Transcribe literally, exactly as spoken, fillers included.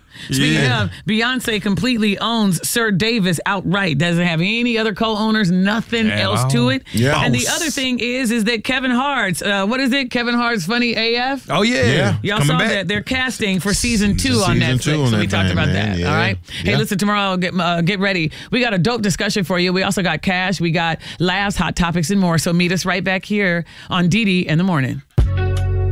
Speaking Yeah. of, Beyonce completely owns Sir Davis outright. Doesn't have any other co-owners, nothing Yeah, else wow. to it. Yeah. And the Boss. other thing is, is that Kevin Hart's, uh, what is it? Kevin Hart's Funny A F? Oh, yeah. Yeah. Y'all Coming saw back. that. They're casting for season two on Season Netflix. two on so we that talked thing, about man. that. Yeah. All right. Hey, Yeah. listen, tomorrow, get, uh, get ready. We got a dope discussion for you. We also got cash. We got laughs, hot topics, and more. So meet us right back here on D D in the morning.